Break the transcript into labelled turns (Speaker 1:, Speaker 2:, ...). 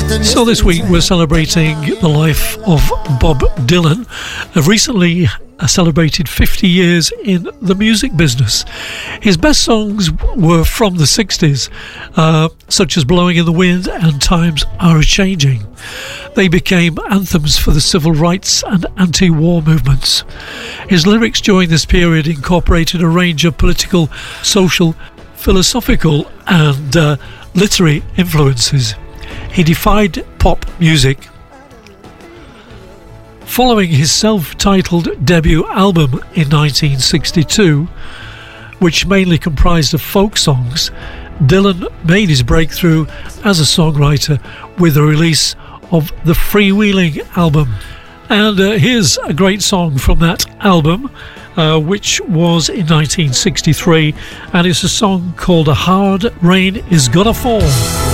Speaker 1: So this week we're celebrating the life of Bob Dylan. Recently celebrated 50 years in the music business. His best songs were from the 60s, such as Blowing in the Wind and Times Are A-Changing. They became anthems for the civil rights and anti-war movements. His lyrics during this period incorporated a range of political, social, philosophical and literary influences. He defied pop music. Following his self-titled debut album in 1962, which mainly comprised of folk songs, Dylan made his breakthrough as a songwriter with the release of the Freewheeling album. And here's a great song from that album, which was in 1963, and it's a song called A Hard Rain Is Gonna Fall.